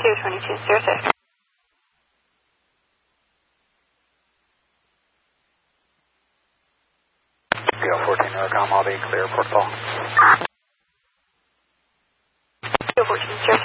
2206. Gale 14 Aircom, I'll be clear, port call. Gale 1406.